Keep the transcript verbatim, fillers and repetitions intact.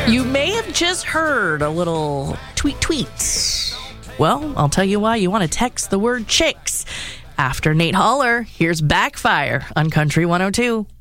You may have just heard a little tweet tweet. Well, I'll tell you why. You want to text the word chicks. After Nate Holler, here's Backfire on Country one oh two.